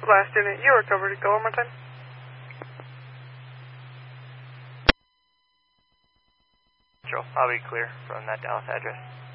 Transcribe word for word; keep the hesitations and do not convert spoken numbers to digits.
Last unit, you are covered. Go one more time. Joe, I'll be clear from that Dallas address.